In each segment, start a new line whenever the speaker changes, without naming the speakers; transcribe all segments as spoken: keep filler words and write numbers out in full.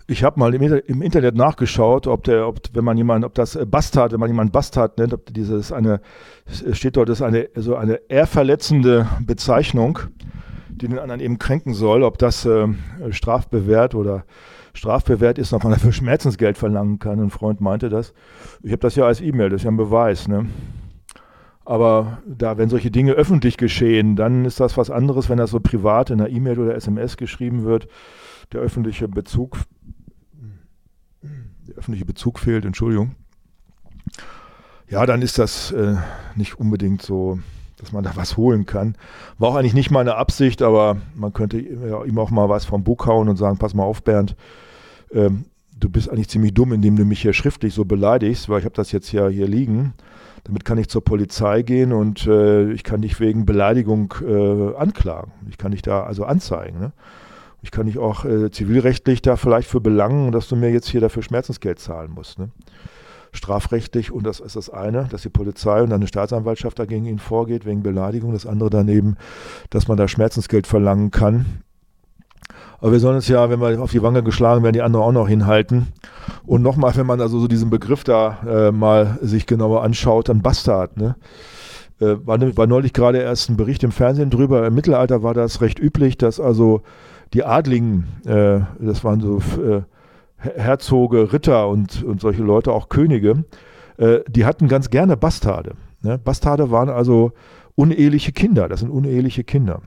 Ich habe mal im, im Internet nachgeschaut, ob der, ob wenn man jemanden, ob das Bastard, wenn man jemanden Bastard nennt, ob dieses eine, es steht dort, das ist eine so eine ehrverletzende Bezeichnung, die den anderen eben kränken soll, ob das äh, strafbewehrt oder strafbewehrt ist, ob man dafür Schmerzensgeld verlangen kann. Ein Freund meinte das. Ich habe das ja als E-Mail, das ist ja ein Beweis, ne? Aber da, wenn solche Dinge öffentlich geschehen, dann ist das was anderes, wenn das so privat in einer E-Mail oder S M S geschrieben wird. Der öffentliche Bezug, der öffentliche Bezug fehlt, Entschuldigung. Ja, dann ist das äh, nicht unbedingt so, dass man da was holen kann. War auch eigentlich nicht meine Absicht, aber man könnte ja, ihm auch mal was vom Bug hauen und sagen, pass mal auf, Bernd, ähm, du bist eigentlich ziemlich dumm, indem du mich hier schriftlich so beleidigst, weil ich habe das jetzt ja hier liegen. Damit kann ich zur Polizei gehen und äh, ich kann dich wegen Beleidigung äh, anklagen. Ich kann dich da also anzeigen, ne? Ich kann dich auch äh, zivilrechtlich da vielleicht für belangen, dass du mir jetzt hier dafür Schmerzensgeld zahlen musst, ne? Strafrechtlich, und das ist das eine, dass die Polizei und dann eine Staatsanwaltschaft dagegen ihn vorgeht, wegen Beleidigung. Das andere daneben, dass man da Schmerzensgeld verlangen kann. Aber wir sollen uns ja, wenn wir auf die Wange geschlagen werden, die anderen auch noch hinhalten. Und nochmal, wenn man also so diesen Begriff da äh, mal sich genauer anschaut, dann Bastard, ne? Äh, war, war neulich gerade erst ein Bericht im Fernsehen drüber. Im Mittelalter war das recht üblich, dass also die Adligen, äh, das waren so äh, Herzoge, Ritter und, und solche Leute, auch Könige, äh, die hatten ganz gerne Bastarde. Ne? Bastarde waren also uneheliche Kinder, das sind uneheliche Kinder.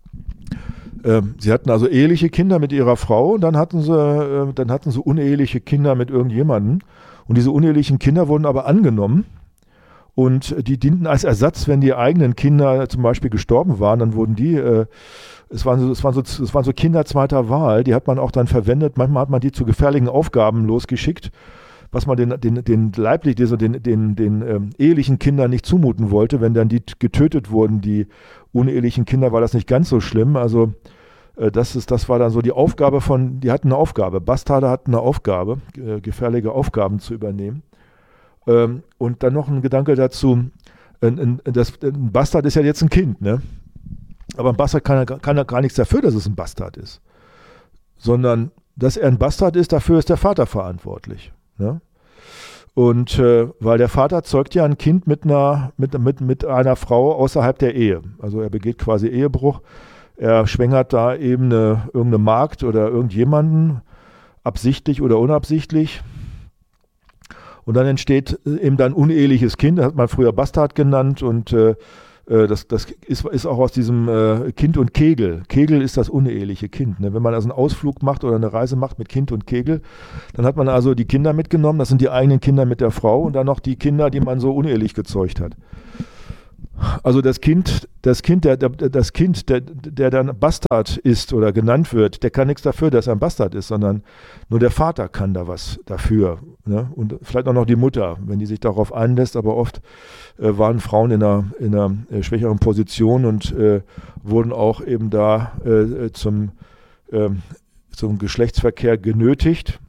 Ähm, sie hatten also eheliche Kinder mit ihrer Frau und dann hatten sie, äh, dann hatten sie uneheliche Kinder mit irgendjemandem. Und diese unehelichen Kinder wurden aber angenommen und die dienten als Ersatz, wenn die eigenen Kinder zum Beispiel gestorben waren, dann wurden die, äh, es, waren so, es, waren so, es waren so Kinder zweiter Wahl, die hat man auch dann verwendet. Manchmal hat man die zu gefährlichen Aufgaben losgeschickt, was man den, den, den leiblich, den, den, den ähm, ehelichen Kindern nicht zumuten wollte. Wenn dann die getötet wurden, die unehelichen Kinder, war das nicht ganz so schlimm. Also äh, das, ist, das war dann so die Aufgabe von, die hatten eine Aufgabe. Bastarde hatten eine Aufgabe, äh, gefährliche Aufgaben zu übernehmen. Ähm, und dann noch ein Gedanke dazu, ein, ein, das, ein Bastard ist ja jetzt ein Kind, ne? Aber ein Bastard kann, kann ja gar nichts dafür, dass es ein Bastard ist. Sondern, dass er ein Bastard ist, dafür ist der Vater verantwortlich. Ne? Und äh, weil der Vater zeugt ja ein Kind mit einer, mit, mit, mit einer Frau außerhalb der Ehe. Also er begeht quasi Ehebruch. Er schwängert da eben eine, irgendeine Magd oder irgendjemanden, absichtlich oder unabsichtlich. Und dann entsteht eben dann uneheliches Kind, das hat man früher Bastard genannt und äh, Das, das ist, ist auch aus diesem äh, Kind und Kegel. Kegel ist das uneheliche Kind. Ne? Wenn man also einen Ausflug macht oder eine Reise macht mit Kind und Kegel, dann hat man also die Kinder mitgenommen, das sind die eigenen Kinder mit der Frau und dann noch die Kinder, die man so unehelich gezeugt hat. Also das Kind, das Kind, der, der, das Kind, der, der dann Bastard ist oder genannt wird, der kann nichts dafür, dass er ein Bastard ist, sondern nur der Vater kann da was dafür. Ne? Und vielleicht auch noch die Mutter, wenn die sich darauf einlässt, aber oft äh, waren Frauen in einer, in einer äh, schwächeren Position und äh, wurden auch eben da äh, zum, äh, zum Geschlechtsverkehr genötigt.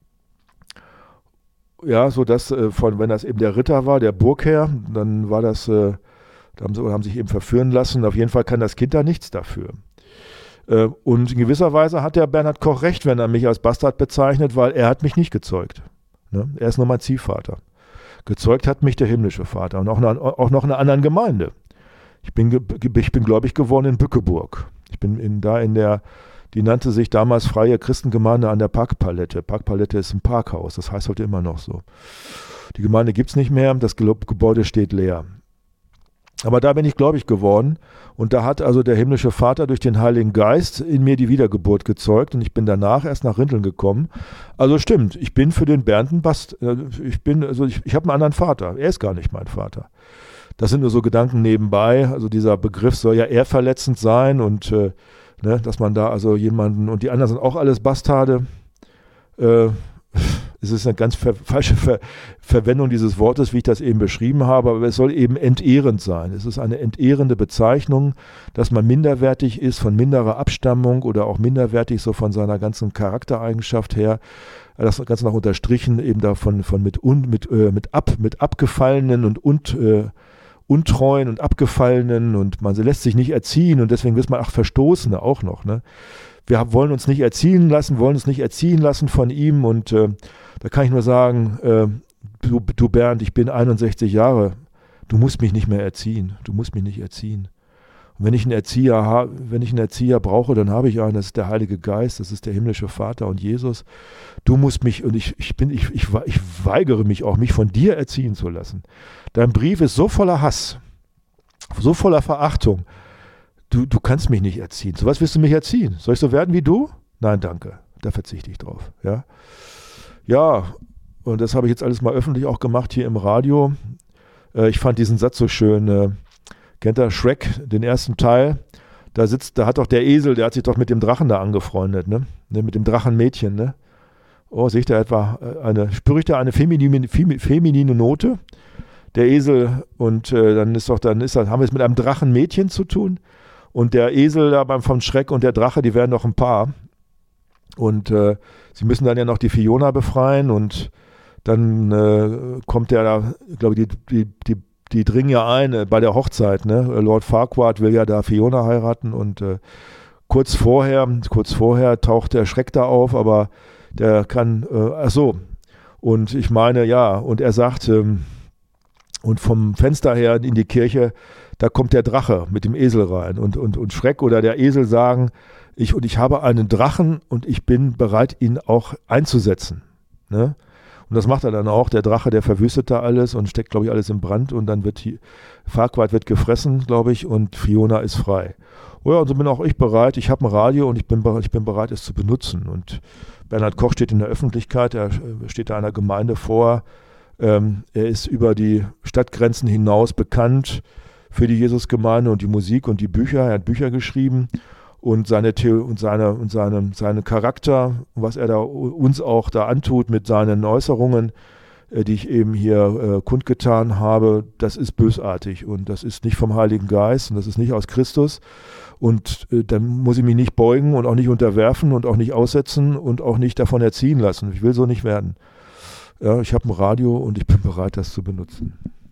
Ja, so dass äh, von, wenn das eben der Ritter war, der Burgherr, dann war das äh, Da haben sie, haben sich eben verführen lassen. Auf jeden Fall kann das Kind da nichts dafür. Äh, und in gewisser Weise hat der Bernhard Koch recht, wenn er mich als Bastard bezeichnet, weil er hat mich nicht gezeugt. Ne? Er ist nur mein Ziehvater. Gezeugt hat mich der himmlische Vater und auch, eine, auch noch in einer anderen Gemeinde. Ich bin, ich bin gläubig geworden in Bückeburg. Ich bin in, da in der, die nannte sich damals Freie Christengemeinde an der Parkpalette. Parkpalette ist ein Parkhaus, das heißt heute immer noch so. Die Gemeinde gibt es nicht mehr, das Gebäude steht leer. Aber da bin ich gläubig geworden und da hat also der himmlische Vater durch den Heiligen Geist in mir die Wiedergeburt gezeugt und ich bin danach erst nach Rinteln gekommen. Also stimmt, ich bin für den Bernd ein Bast. Ich bin, also ich, ich habe einen anderen Vater, er ist gar nicht mein Vater. Das sind nur so Gedanken nebenbei, also dieser Begriff soll ja eher verletzend sein und äh, ne, dass man da also jemanden, und die anderen sind auch alles Bastarde, äh, es ist eine ganz ver- falsche Ver- Verwendung dieses Wortes, wie ich das eben beschrieben habe, aber es soll eben entehrend sein. Es ist eine entehrende Bezeichnung, dass man minderwertig ist von minderer Abstammung oder auch minderwertig so von seiner ganzen Charaktereigenschaft her. Das Ganze noch unterstrichen eben davon von mit, un, mit, äh, mit, ab, mit abgefallenen und, und äh, untreuen und abgefallenen und man lässt sich nicht erziehen und deswegen wird man auch Verstoßene auch noch, ne? wir wollen uns nicht erziehen lassen, wollen uns nicht erziehen lassen von ihm. Und äh, da kann ich nur sagen, äh, du, du Bernd, ich bin einundsechzig Jahre, du musst mich nicht mehr erziehen, du musst mich nicht erziehen. Und wenn ich einen Erzieher habe, wenn ich einen Erzieher brauche, dann habe ich einen, das ist der Heilige Geist, das ist der himmlische Vater und Jesus. Du musst mich, und ich, ich bin, ich, ich, ich weigere mich auch, mich von dir erziehen zu lassen. Dein Brief ist so voller Hass, so voller Verachtung. Du, du kannst mich nicht erziehen. So was willst du mich erziehen? Soll ich so werden wie du? Nein, danke. Da verzichte ich drauf. Ja, ja, und das habe ich jetzt alles mal öffentlich auch gemacht hier im Radio. Äh, ich fand diesen Satz so schön. Äh, kennt ihr Shrek, den ersten Teil? Da sitzt, da hat doch der Esel, der hat sich doch mit dem Drachen da angefreundet, ne? ne mit dem Drachenmädchen, ne? Oh, sehe ich da etwa eine, spüre ich da eine feminine, feminine Note? Der Esel und äh, dann ist doch, dann ist das, haben wir es mit einem Drachenmädchen zu tun. Und der Esel da beim vom Schreck und der Drache, die werden noch ein Paar. Und äh, sie müssen dann ja noch die Fiona befreien und dann äh, kommt der da, glaube ich, die, die, die, die dringen ja ein äh, bei der Hochzeit, ne? Lord Farquaad will ja da Fiona heiraten und äh, kurz vorher, kurz vorher taucht der Schreck da auf, aber der kann, äh, ach so, und ich meine, ja, und er sagt, ähm, und vom Fenster her in die Kirche, da kommt der Drache mit dem Esel rein und, und, und Schreck oder der Esel sagen, ich, und ich habe einen Drachen und ich bin bereit, ihn auch einzusetzen. Ne? Und das macht er dann auch, der Drache, der verwüstet da alles und steckt, glaube ich, alles in Brand und dann wird die, Farquaad wird gefressen, glaube ich, und Fiona ist frei. Oh ja, und so bin auch ich bereit, ich habe ein Radio und ich bin, ich bin bereit, es zu benutzen. Und Bernhard Koch steht in der Öffentlichkeit, er steht da einer Gemeinde vor, ähm, er ist über die Stadtgrenzen hinaus bekannt für die Jesusgemeinde und die Musik und die Bücher, er hat Bücher geschrieben und seine Theo und seine und seine, seine Charakter, was er da uns auch da antut mit seinen Äußerungen, äh, die ich eben hier äh, kundgetan habe, das ist bösartig und das ist nicht vom Heiligen Geist und das ist nicht aus Christus und äh, dann muss ich mich nicht beugen und auch nicht unterwerfen und auch nicht aussetzen und auch nicht davon erziehen lassen. Ich will so nicht werden. Ja, ich habe ein Radio und ich bin bereit, das zu benutzen.